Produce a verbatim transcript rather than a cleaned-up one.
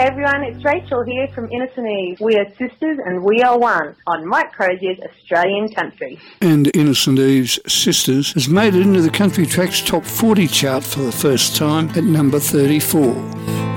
everyone, it's Rachel here from Innocent Eve. We are sisters and we are one on Mike Crozier's Australian Country. And Innocent Eve's Sisters has made it into the Country Tracks Top forty chart for the first time at number thirty-four.